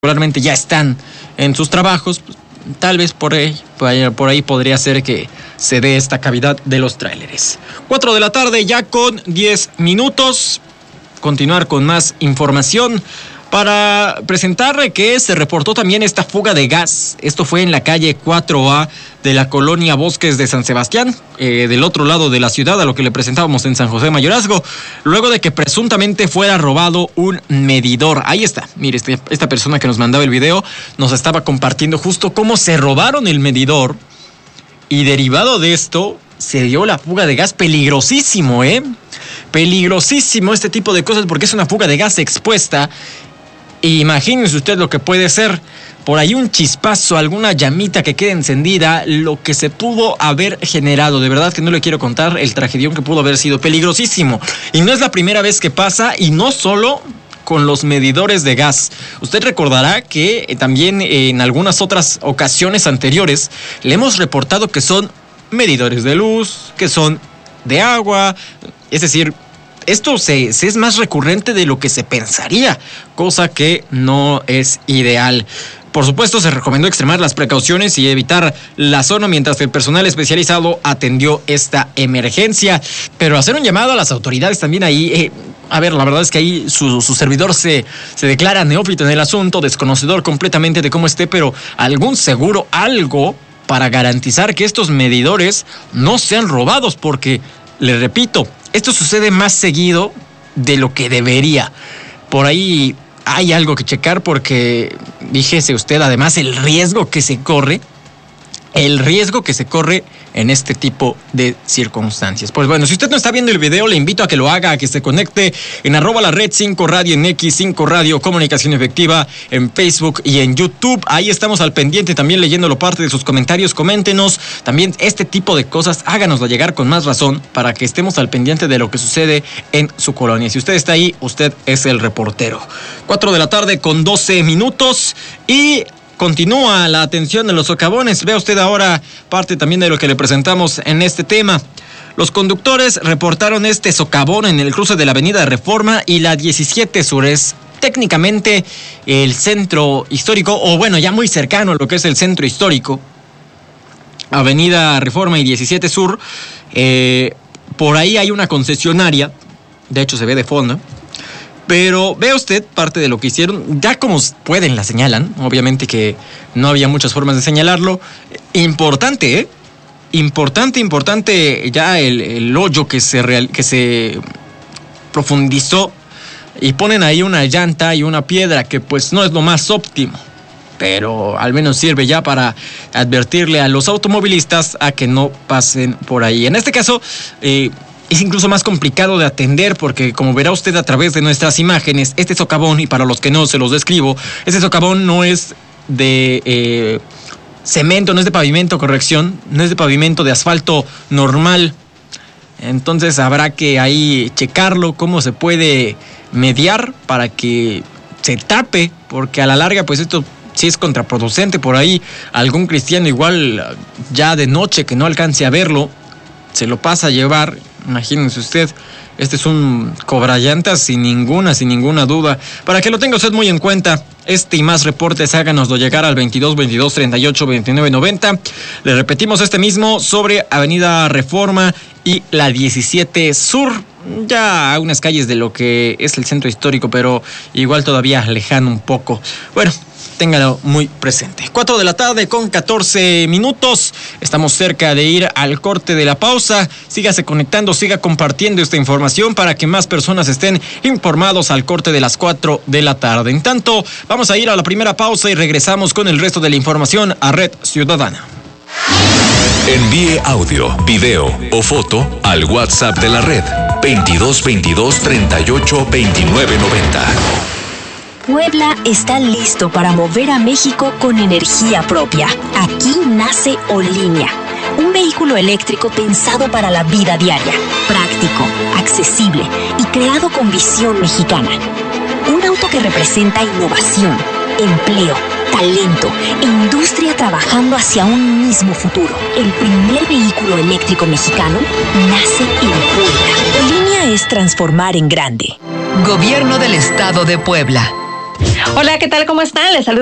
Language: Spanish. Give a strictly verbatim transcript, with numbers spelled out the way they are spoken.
regularmente ya están en sus trabajos, pues, tal vez por ahí, por ahí podría ser que se dé esta cavidad de los tráileres. Cuatro de la tarde ya con diez minutos. Continuar con más información para presentarle que se reportó también esta fuga de gas. Esto fue en la calle cuatro A de la colonia Bosques de San Sebastián, eh, del otro lado de la ciudad, a lo que le presentábamos en San José Mayorazgo, luego de que presuntamente fuera robado un medidor. Ahí está, mire, este, esta persona que nos mandaba el video nos estaba compartiendo justo cómo se robaron el medidor, y derivado de esto se dio la fuga de gas. Peligrosísimo, ¿eh? Peligrosísimo este tipo de cosas, porque es una fuga de gas expuesta. Imagínense usted lo que puede ser por ahí un chispazo, alguna llamita que quede encendida, lo que se pudo haber generado. De verdad que no le quiero contar el tragedión que pudo haber sido. Peligrosísimo. Y no es la primera vez que pasa, y no solo con los medidores de gas. Usted recordará que eh, también eh, en algunas otras ocasiones anteriores le hemos reportado que son medidores de luz, que son de agua. Es decir, esto se, se es más recurrente de lo que se pensaría, cosa que no es ideal. Por supuesto, se recomendó extremar las precauciones y evitar la zona mientras el personal especializado atendió esta emergencia. Pero hacer un llamado a las autoridades también ahí. Eh, a ver, la verdad es que ahí su, su servidor se, se declara neófito en el asunto, desconocedor completamente de cómo esté, pero algún seguro, algo para garantizar que estos medidores no sean robados, porque, le repito, esto sucede más seguido de lo que debería. Por ahí hay algo que checar, porque, fíjese usted, además el riesgo que se corre, el riesgo que se corre en este tipo de circunstancias. Pues bueno, si usted no está viendo el video, le invito a que lo haga, a que se conecte en arroba la red cinco radio en X, cinco Radio Comunicación Efectiva en Facebook y en YouTube. Ahí estamos al pendiente, también leyéndolo parte de sus comentarios. Coméntenos también este tipo de cosas, háganoslo llegar con más razón para que estemos al pendiente de lo que sucede en su colonia. Si usted está ahí, usted es el reportero. Cuatro de la tarde con doce minutos y continúa la atención de los socavones. Vea usted ahora parte también de lo que le presentamos en este tema. Los conductores reportaron este socavón en el cruce de la avenida Reforma y la diecisiete Sur. Es técnicamente el centro histórico, o bueno, ya muy cercano a lo que es el centro histórico. Avenida Reforma y diecisiete Sur. Eh, por ahí hay una concesionaria, de hecho se ve de fondo. Pero ve usted parte de lo que hicieron, ya como pueden la señalan, obviamente que no había muchas formas de señalarlo. Importante, ¿eh? Importante, importante ya el, el hoyo que se, real, que se profundizó, y ponen ahí una llanta y una piedra que pues no es lo más óptimo, pero al menos sirve ya para advertirle a los automovilistas a que no pasen por ahí. En este caso, eh, es incluso más complicado de atender, porque como verá usted a través de nuestras imágenes, este socavón, y para los que no se los describo, este socavón no es de eh, cemento, no es de pavimento, corrección, no es de pavimento, de asfalto normal. Entonces habrá que ahí checarlo, cómo se puede mediar para que se tape, porque a la larga pues esto sí es contraproducente. Por ahí algún cristiano igual ya de noche que no alcance a verlo, se lo pasa a llevar. Imagínense usted, este es un cobrallantas sin ninguna, sin ninguna duda. Para que lo tenga usted muy en cuenta, este y más reportes, háganoslo llegar al veintidós veintidós treinta y ocho veintinueve noventa. Le repetimos este mismo sobre Avenida Reforma y la diecisiete Sur, ya a unas calles de lo que es el centro histórico, pero igual todavía lejano un poco. Bueno, téngalo muy presente. Cuatro de la tarde con catorce minutos. Estamos cerca de ir al corte de la pausa. Sígase conectando, siga compartiendo esta información para que más personas estén informados al corte de las cuatro de la tarde. En tanto, vamos a ir a la primera pausa y regresamos con el resto de la información a Red Ciudadana. Envíe audio, video o foto al WhatsApp de la red veintidós veintidós treinta y ocho veintinueve noventa. Puebla está listo para mover a México con energía propia. Aquí nace Olínea, un vehículo eléctrico pensado para la vida diaria, práctico, accesible y creado con visión mexicana. Un auto que representa innovación, empleo, talento e industria trabajando hacia un mismo futuro. El primer vehículo eléctrico mexicano nace en Puebla. Olínea es transformar en grande. Gobierno del Estado de Puebla. Hola, ¿qué tal? ¿Cómo están? Les saludo